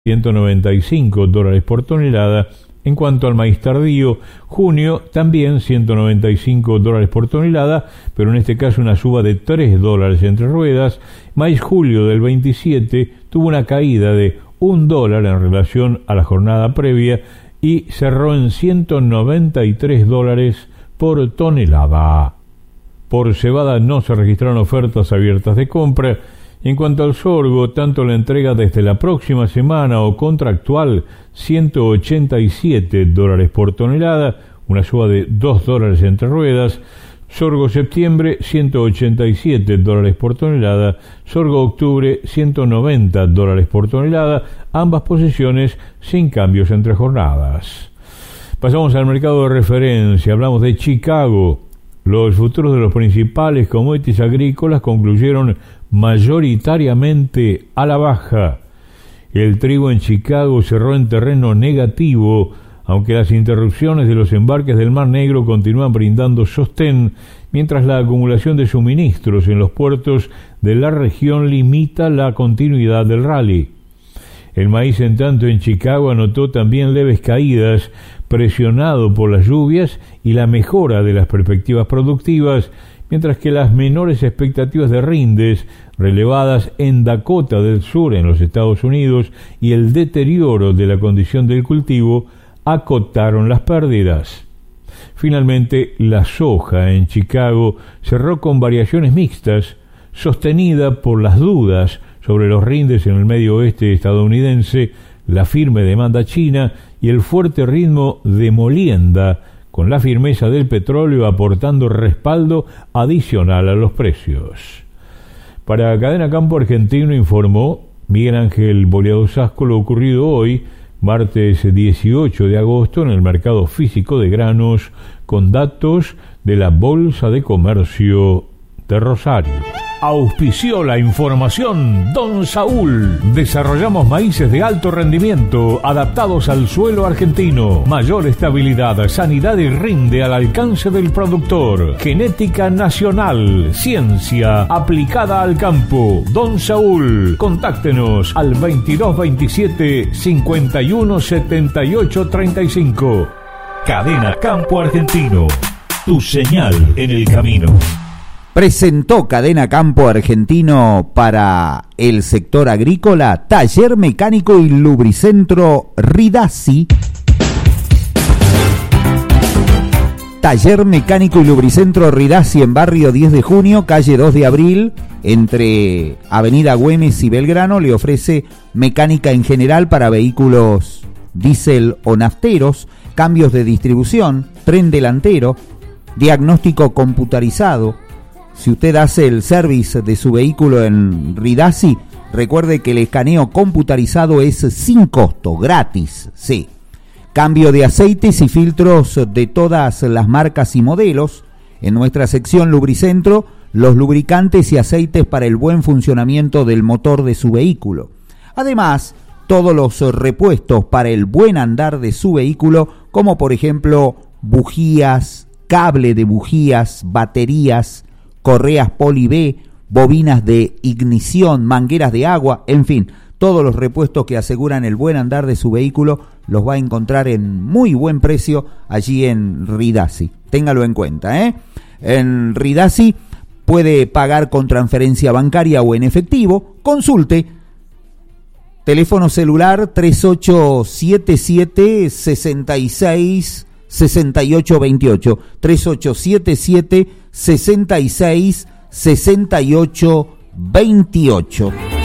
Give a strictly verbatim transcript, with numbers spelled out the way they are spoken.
ciento noventa y cinco dólares por tonelada. En cuanto al maíz tardío, junio también ciento noventa y cinco dólares por tonelada, pero en este caso una suba de tres dólares entre ruedas. Maíz julio del veintisiete tuvo una caída de un dólar en relación a la jornada previa y cerró en ciento noventa y tres dólares por tonelada. Por cebada no se registraron ofertas abiertas de compra. En cuanto al sorgo, tanto la entrega desde la próxima semana o contractual, ciento ochenta y siete dólares por tonelada, una suba de dos dólares entre ruedas. Sorgo septiembre, ciento ochenta y siete dólares por tonelada. Sorgo octubre, ciento noventa dólares por tonelada. Ambas posiciones sin cambios entre jornadas. Pasamos al mercado de referencia. Hablamos de Chicago. Los futuros de los principales commodities agrícolas concluyeron mayoritariamente a la baja. El trigo en Chicago cerró en terreno negativo, aunque las interrupciones de los embarques del Mar Negro continúan brindando sostén, mientras la acumulación de suministros en los puertos de la región limita la continuidad del rally. El maíz, en tanto, en Chicago anotó también leves caídas, presionado por las lluvias y la mejora de las perspectivas productivas, mientras que las menores expectativas de rindes relevadas en Dakota del Sur, en los Estados Unidos, y el deterioro de la condición del cultivo acotaron las pérdidas. Finalmente, la soja en Chicago cerró con variaciones mixtas, sostenida por las dudas sobre los rindes en el medio oeste estadounidense, la firme demanda china y el fuerte ritmo de molienda, con la firmeza del petróleo aportando respaldo adicional a los precios. Para Cadena Campo Argentino informó Miguel Ángel Boleado Sasco lo ocurrido hoy, martes dieciocho de agosto, en el mercado físico de granos, con datos de la Bolsa de Comercio de Rosario. Auspició la información Don Saúl. Desarrollamos maíces de alto rendimiento adaptados al suelo argentino. Mayor estabilidad, sanidad y rinde al alcance del productor. Genética nacional, ciencia aplicada al campo. Don Saúl. Contáctenos al veintidós veintisiete cincuenta y uno setenta y ocho treinta y cinco. Cadena Campo Argentino. Tu señal en el camino. Presentó Cadena Campo Argentino para el sector agrícola Taller Mecánico y Lubricentro Ridasi. Taller Mecánico y Lubricentro Ridasi en barrio diez de junio, calle dos de abril, entre Avenida Güemes y Belgrano. Le ofrece mecánica en general para vehículos diésel o nafteros, cambios de distribución, tren delantero, diagnóstico computarizado. Si usted hace el service de su vehículo en Ridasi, recuerde que el escaneo computarizado es sin costo, gratis, sí. Cambio de aceites y filtros de todas las marcas y modelos. En nuestra sección Lubricentro, los lubricantes y aceites para el buen funcionamiento del motor de su vehículo. Además, todos los repuestos para el buen andar de su vehículo, como por ejemplo bujías, cable de bujías, baterías, correas poli B, bobinas de ignición, mangueras de agua, en fin, todos los repuestos que aseguran el buen andar de su vehículo los va a encontrar en muy buen precio allí en Ridasi. Téngalo en cuenta, ¿eh? En Ridasi puede pagar con transferencia bancaria o en efectivo. Consulte. Teléfono celular tres ocho siete siete, seis seis seis ocho dos ocho, tres ocho siete siete, seis seis seis ocho dos ocho.